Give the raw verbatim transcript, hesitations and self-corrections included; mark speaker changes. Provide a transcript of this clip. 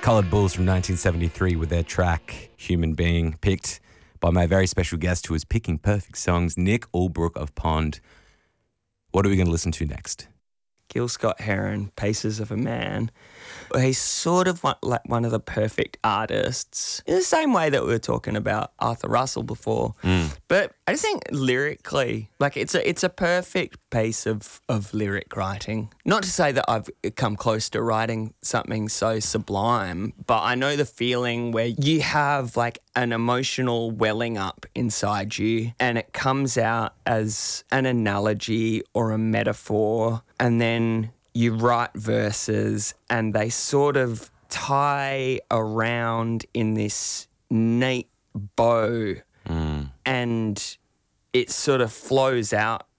Speaker 1: Coloured Bulls from nineteen seventy-three with their track Human Being, picked by my very special guest who is picking perfect songs, Nick Albrook of Pond. What are we going to listen to next?
Speaker 2: Gil Scott-Heron, Paces of a Man. He's sort of one, like one of the perfect artists in the same way that we were talking about Arthur Russell before.
Speaker 1: Mm.
Speaker 2: But I just think lyrically, like it's a it's a perfect piece of, of lyric writing. Not to say that I've come close to writing something so sublime, but I know the feeling where you have like an emotional welling up inside you and it comes out as an analogy or a metaphor, and then you write verses and they sort of tie around in this neat bow
Speaker 1: mm.
Speaker 2: and it sort of flows out